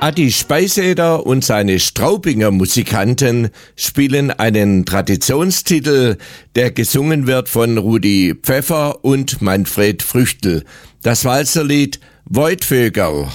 Adi Speiseder und seine Straubinger Musikanten spielen einen Traditionstitel, der gesungen wird von Rudi Pfeffer und Manfred Früchtl. Das Walzerlied Voitvögel.